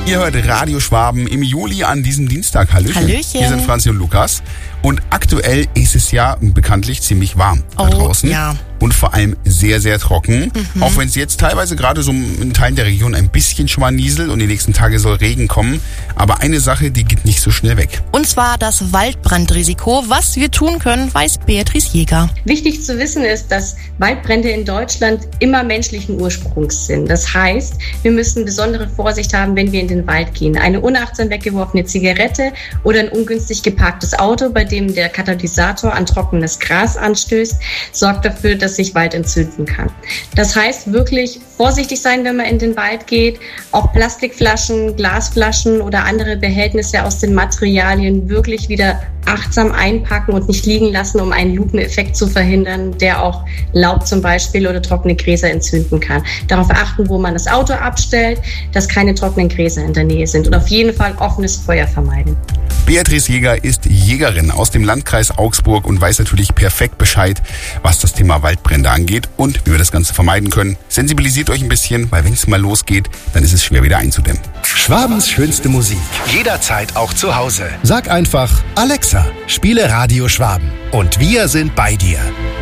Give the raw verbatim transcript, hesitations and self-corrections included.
Ihr hört Radio Schwaben im Juli an diesem Dienstag. Hallöchen. Hallöchen. Hier sind Franzi und Lukas. Und aktuell ist es ja bekanntlich ziemlich warm Oh, da draußen. ja. Und vor allem sehr, sehr trocken. Mhm. Auch wenn es jetzt teilweise gerade so in Teilen der Region ein bisschen schon mal nieselt und die nächsten Tage soll Regen kommen. Aber eine Sache, die geht nicht so schnell weg. Und zwar das Waldbrandrisiko. Was wir tun können, weiß Beatrice Jäger. Wichtig zu wissen ist, dass Waldbrände in Deutschland immer menschlichen Ursprungs sind. Das heißt, wir müssen besondere Vorsicht haben, wenn wir in den Wald gehen. Eine unachtsam weggeworfene Zigarette oder ein ungünstig geparktes Auto, bei dem der Katalysator an trockenes Gras anstößt, sorgt dafür, dass sich Wald entzünden kann. Das heißt, wirklich vorsichtig sein, wenn man in den Wald geht. Auch Plastikflaschen, Glasflaschen oder andere Behältnisse aus den Materialien wirklich wieder achtsam einpacken und nicht liegen lassen, um einen Lupeneffekt zu verhindern, der auch Laub zum Beispiel oder trockene Gräser entzünden kann. Darauf achten, wo man das Auto abstellt, dass keine trockenen Gräser in der Nähe sind und auf jeden Fall offenes Feuer vermeiden. Beatrice Jäger ist Jägerin aus dem Landkreis Augsburg und weiß natürlich perfekt Bescheid, was das Thema Waldbrände angeht und wie wir das Ganze vermeiden können. Sensibilisiert euch ein bisschen, weil wenn es mal losgeht, dann ist es schwer wieder einzudämmen. Schwabens schönste Musik. Jederzeit auch zu Hause. Sag einfach, Alexa, spiele Radio Schwaben. Und wir sind bei dir.